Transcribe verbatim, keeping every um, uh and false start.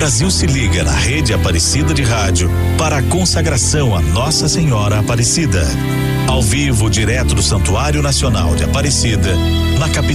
Brasil se liga na Rede Aparecida de Rádio para a consagração a Nossa Senhora Aparecida. Ao vivo, direto do Santuário Nacional de Aparecida, na capital